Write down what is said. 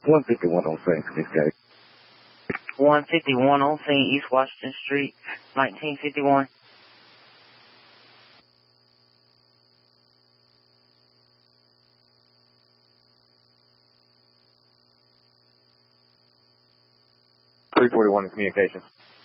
151 on St. Communication. 151 on St. East Washington Street, 1951. .341 in communication.